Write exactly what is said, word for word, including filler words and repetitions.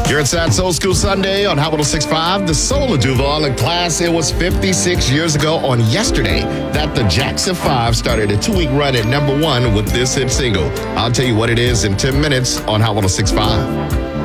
You're inside Soul School Sunday on Hot one oh six point five. The Soul of Duval in class. It was fifty-six years ago on yesterday that the Jackson five started a two-week run at number one with this hit single. I'll tell you what it is in ten minutes on Hot one oh six point five.